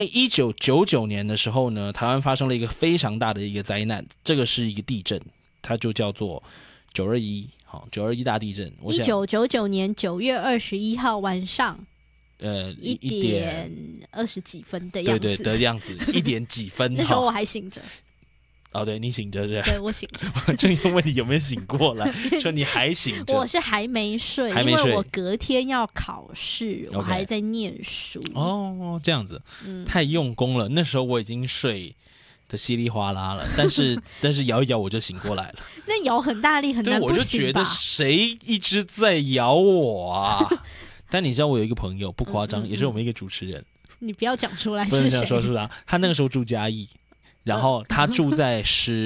1999年的时候呢，台湾发生了一个非常大的一个灾难，这个是一个地震，它就叫做921，好，921大地震。 1999年9月21号晚上，1点20几分的样子， 对的样子，1点几分。 那时候我还醒着。 哦，对，你醒着是？ 对，我醒着。 我正要问你有没有醒过来，说你还醒着。 我是还没睡，因为我隔天要考试，我还在念书。 哦，这样子，太用功了。那时候我已经睡的稀里哗啦了，但是摇一摇我就醒过来了。 那摇很大力，很难不醒吧？ 对，我就觉得谁一直在摇我啊！但你知道我有一个朋友，不夸张，也是我们一个主持人。 你不要讲出来是谁？ 不能讲说是他，他那个时候住嘉义。然后他住在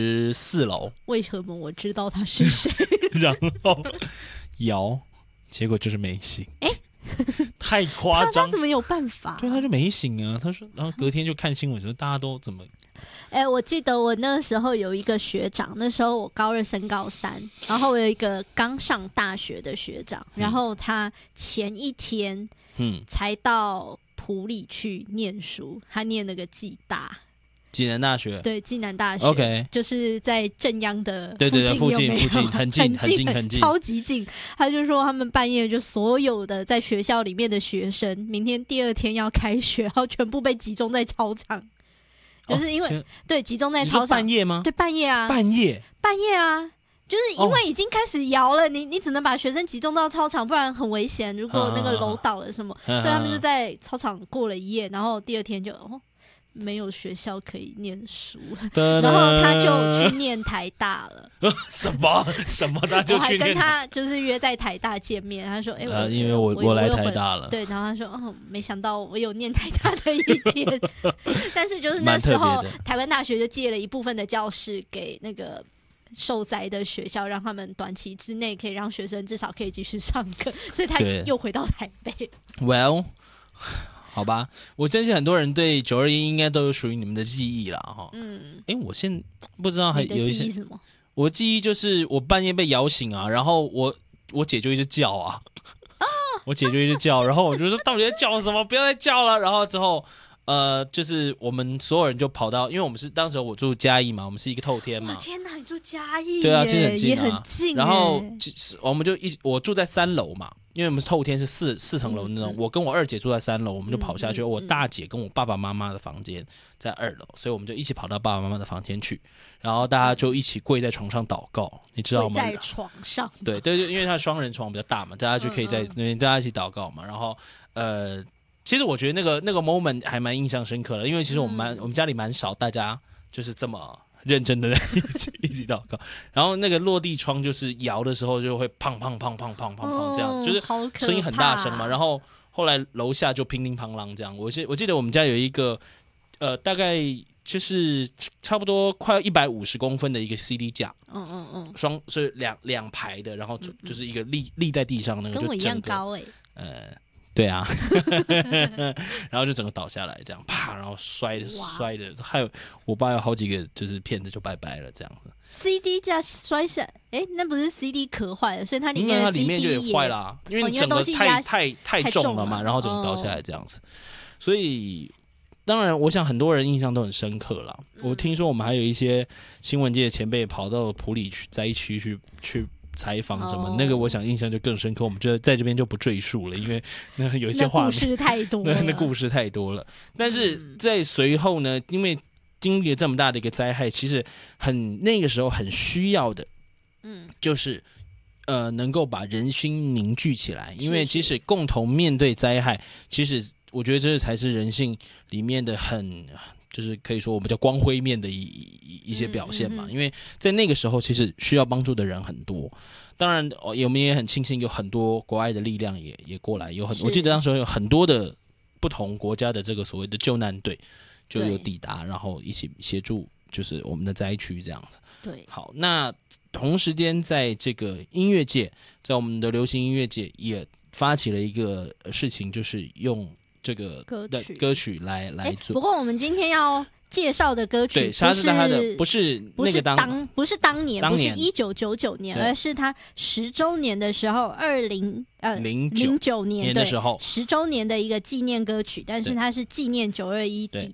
14楼。 为什么我知道他是谁？ 然后摇，结果就是没醒。太夸张！ 他怎么有办法？ 对，他就没醒啊。他说，然后隔天就看新闻说，大家都怎么？ 我记得我那个时候有一个学长，那时候我高2升高3，然后我有一个刚上大学的学长，然后他前一天才到埔里去念书，他念那个暨大。 暨南大学， 对，暨南大学 ，OK， 就是在正央的附近，很近， 超级近。他就说他们半夜就所有的在学校里面的学生，明天第2天要开学，然后全部被集中在操场，就是因为对集中在操场。 半夜吗？ 对，半夜啊， 半夜啊。就是因为已经开始摇了，你只能把学生集中到操场，不然很危险。如果那个楼倒了什么，所以他们就在操场过了一夜，然后第2天就没有学校可以念书，然后他就去念台大了。 什么？他就去念？我还跟他就是约在台大见面。他说：“ 因为我来台大了。” 对，然后他说：“没想到我有念台大的一天。”但是就是那时候，台湾大学就借了一部分的教室给那个受灾的学校，让他们短期之内可以让学生至少可以继续上课，所以他又回到台北。 Well。好吧，我相信很多人对921应该都有属于你们的记忆啦，哈。我现在不知道还有一些。 你的记忆是什么？ 我的记忆就是我半夜被摇醒啊，然后我姐就一直叫啊，我姐就一直叫，然后我就说到底在叫什么？不要再叫了。然后之后就是我们所有人就跑到，因为我们是当时我住嘉义嘛，我们是一个透天嘛。 天哪，你住嘉义？ 对啊，其实很近也很近。 然后我们就我住在3楼嘛。因为我们是透天是四层楼那种，我跟我2姐住在3楼，我们就跑下去。我大姐跟我爸爸妈妈的房间在2楼，所以我们就一起跑到爸爸妈妈的房间去，然后大家就一起跪在床上祷告，你知道吗？ 跪在床上， 对，因为它双人床比较大嘛，大家就可以在那边大家一起祷告嘛。然后其实我觉得那个 moment 还蛮印象深刻的，因为其实我们家里蛮少大家就是这么认真的一起祷告，然后那个落地窗就是摇的时候就会砰砰砰砰砰砰砰这样子，就是声音很大声嘛。然后后来楼下就乒乒乓啷这样。我记得我们家有一个大概就是差不多快150公分的一个 CD 架，是两排的，然后就是一个立在地上那个， 跟我一样高对啊，然后就整个倒下来，这样啪，然后摔的，还有我爸有好几个就是片子就拜拜了这样子。 CD 架摔下，那不是 CD 壳坏了，所以它里面的 CD 就也坏了，因为整个太重了嘛，然后整个倒下来这样子。所以当然，我想很多人印象都很深刻啦。我听说我们还有一些新闻界的前辈跑到埔里灾区去采访什么，那个我想印象就更深刻，我们就在这边就不赘述了，因为那有一些画面故事太多了， 那故事太多了。但是在随后呢，因为经历了这么大的一个灾害，其实那个时候很需要的，就是能够把人心凝聚起来，因为即使共同面对灾害，其实我觉得这才是人性里面的就是可以说我们叫光辉面的一些表现嘛，因为在那个时候其实需要帮助的人很多。当然我们也很庆幸有很多国外的力量也过来，我记得当时有很多的不同国家的这个所谓的救难队就有抵达，然后一起协助就是我们的灾区这样子。 对， 好，那同时间在这个音乐界，在我们的流行音乐界也发起了一个事情，就是用这个歌曲来做。 不过我们今天要介绍的歌曲， 对，他是他的，不是那个不是当年，不是1999年，而是他10周年的时候，09年的时候 10周年的一个纪念歌曲，但是它是纪念921